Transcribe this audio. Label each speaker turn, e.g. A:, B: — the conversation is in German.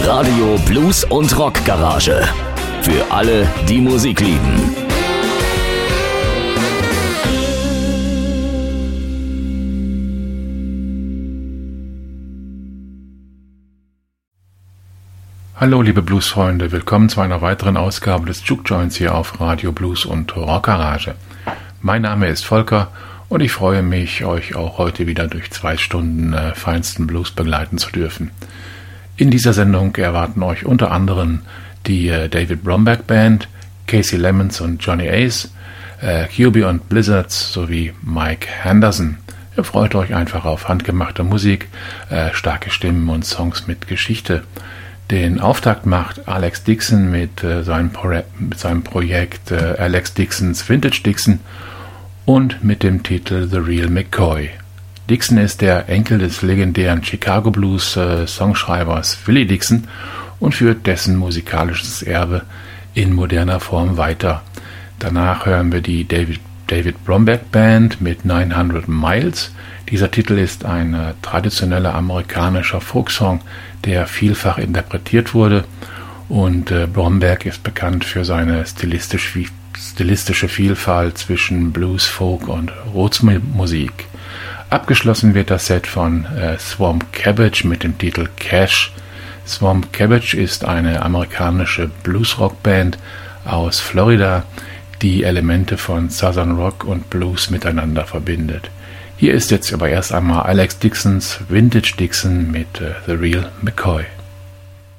A: Radio Blues und Rock Garage. Für alle, die Musik lieben.
B: Hallo liebe Bluesfreunde, willkommen zu einer weiteren Ausgabe des Juke Joints hier auf Radio Blues und Rock Garage. Mein Name ist Volker und ich freue mich, euch auch heute wieder durch 2 Stunden feinsten Blues begleiten zu dürfen. In dieser Sendung erwarten euch unter anderem die David Bromberg Band, Casey Lemons und Johnny Ace, QB und Blizzards sowie Mike Henderson. Ihr freut euch einfach auf handgemachte Musik, starke Stimmen und Songs mit Geschichte. Den Auftakt macht Alex Dixon mit seinem Projekt Alex Dixons Vintage Dixon und mit dem Titel The Real McCoy. Dixon ist der Enkel des legendären Chicago Blues Songschreibers Willie Dixon und führt dessen musikalisches Erbe in moderner Form weiter. Danach hören wir die David Bromberg Band mit 900 Miles. Dieser Titel ist ein traditioneller amerikanischer Folksong, der vielfach interpretiert wurde, und Bromberg ist bekannt für seine stilistische Vielfalt zwischen Blues, Folk und Rootsmusik. Abgeschlossen wird das Set von Swamp Cabbage mit dem Titel Cash. Swamp Cabbage ist eine amerikanische Bluesrock-Band aus Florida, die Elemente von Southern Rock und Blues miteinander verbindet. Hier ist jetzt aber erst einmal Alex Dixons Vintage Dixon mit The Real McCoy.